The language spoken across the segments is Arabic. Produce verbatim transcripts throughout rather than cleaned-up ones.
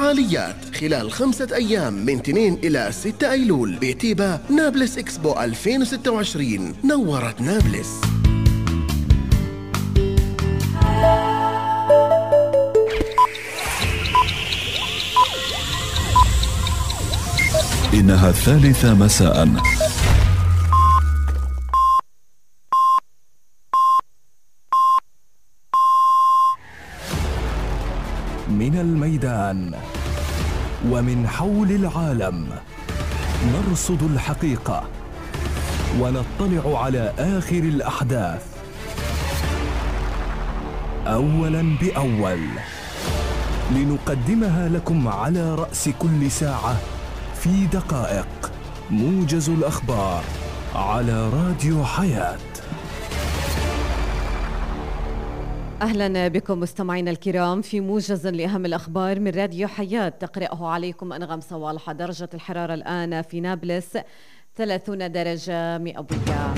فعاليات خلال خمسة أيام من اثنين إلى ستة أيلول بتيبا نابلس إكسبو ألفين وستة وعشرين. نورت نابلس. إنها الثالثة مساء. من الميدان ومن حول العالم نرصد الحقيقة ونطلع على آخر الأحداث أولاً بأول، لنقدمها لكم على رأس كل ساعة في دقائق. موجز الأخبار على راديو حياة. أهلا بكم مستمعينا الكرام في موجز لأهم الأخبار من راديو حياة، تقرأه عليكم أنغام صوالحة. درجة الحرارة الآن في نابلس ثلاثين درجة مئوية.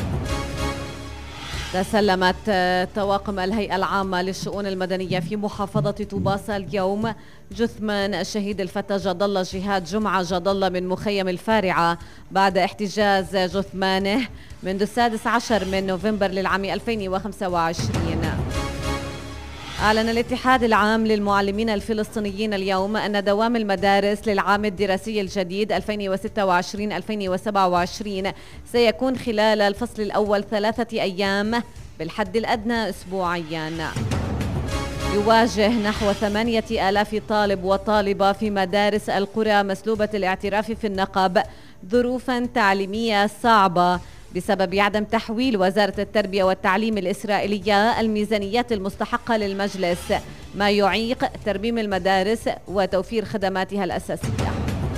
تسلمت طواقم الهيئة العامة للشؤون المدنية في محافظة طوباسة اليوم جثمان الشهيد الفتى جاد الله جهاد جمعة جاد الله من مخيم الفارعة بعد احتجاز جثمانه منذ السادس عشر من نوفمبر للعام ألفين وخمسة وعشرين. أعلن الاتحاد العام للمعلمين الفلسطينيين اليوم أن دوام المدارس للعام الدراسي الجديد ألفين وستة وعشرين ألفين وسبعة وعشرين سيكون خلال الفصل الأول ثلاثة أيام بالحد الأدنى أسبوعيا. يواجه نحو ثمانية آلاف طالب وطالبة في مدارس القرى مسلوبة الاعتراف في النقب ظروفا تعليمية صعبة بسبب عدم تحويل وزارة التربية والتعليم الإسرائيلية الميزانيات المستحقة للمجلس، ما يعيق ترميم المدارس وتوفير خدماتها الأساسية.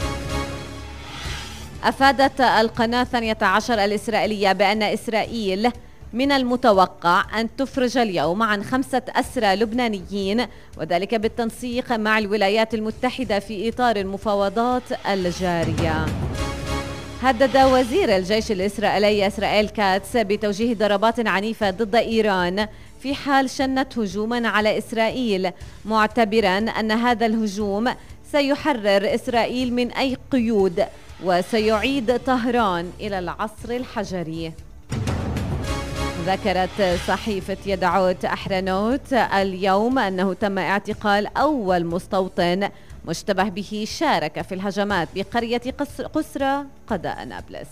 أفادت القناة الثانية عشر الإسرائيلية بأن إسرائيل من المتوقع أن تفرج اليوم عن خمسة أسرى لبنانيين، وذلك بالتنسيق مع الولايات المتحدة في إطار المفاوضات الجارية. هدد وزير الجيش الإسرائيلي إسرائيل كاتس بتوجيه ضربات عنيفة ضد إيران في حال شنت هجوما على إسرائيل، معتبرا أن هذا الهجوم سيحرر إسرائيل من أي قيود وسيعيد طهران إلى العصر الحجري. ذكرت صحيفة يدعوت أحرنوت اليوم أنه تم اعتقال أول مستوطن مشتبه به شارك في الهجمات بقرية قسرة قضاء نابلس.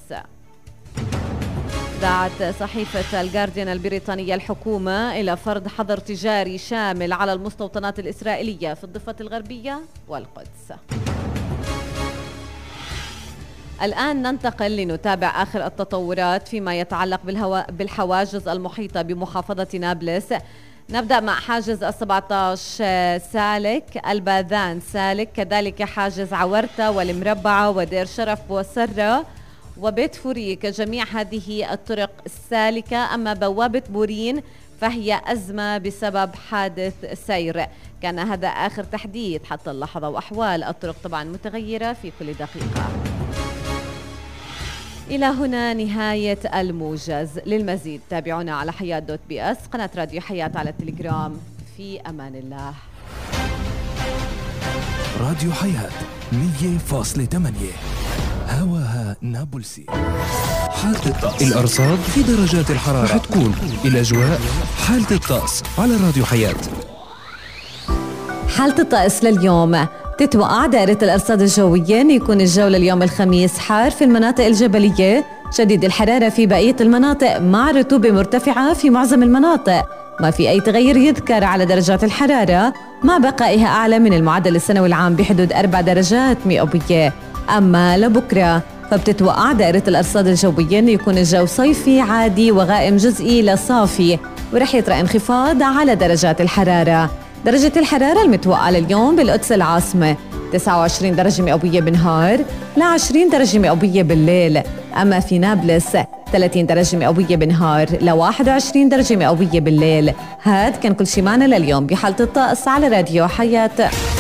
دعت صحيفة الجارديان البريطانية الحكومة إلى فرض حظر تجاري شامل على المستوطنات الإسرائيلية في الضفة الغربية والقدس. الآن ننتقل لنتابع آخر التطورات فيما يتعلق بالحواجز المحيطة بمحافظة نابلس. نبدأ مع حاجز السبعة عشر سالك، الباذان سالك، كذلك حاجز عورتة والمربعة ودير شرف وسرة وبيت فوريك، جميع هذه الطرق السالكة. أما بوابة بورين فهي أزمة بسبب حادث سير. كان هذا آخر تحديث حتى اللحظة، وأحوال الطرق طبعا متغيرة في كل دقيقة. إلى هنا نهاية الموجز. للمزيد تابعونا على حياة دوت بي اس، قناة راديو حياة على التليجرام. في أمان الله. راديو حياة مية فاصلة ثمانية هواها نابلسي. حالة الطقس، الأرصاد في درجات الحرارة رح تكون الأجواء. حالة الطقس على راديو حياة. حالة الطقس لليوم تتوقع دائرة الأرصاد الجوية أن يكون الجو لليوم الخميس حار في المناطق الجبلية، شديد الحرارة في بقية المناطق مع رطوبة مرتفعة في معظم المناطق. ما في أي تغير يذكر على درجات الحرارة مع بقائها أعلى من المعدل السنوي العام بحدود أربع درجات مئوية. أما لبكرة فبتتوقع دائرة الأرصاد الجوية أن يكون الجو صيفي عادي وغائم جزئي لصافي، ورح يطرأ انخفاض على درجات الحرارة. درجة الحرارة المتوقعة لليوم بالقدس العاصمة تسعة وعشرين درجة مئوية بالنهار ل عشرين درجة مئوية بالليل. أما في نابلس ثلاثين درجة مئوية بالنهار ل واحد وعشرين درجة مئوية بالليل. هاد كان كل شي معنا لليوم بحالة الطقس على راديو حياة.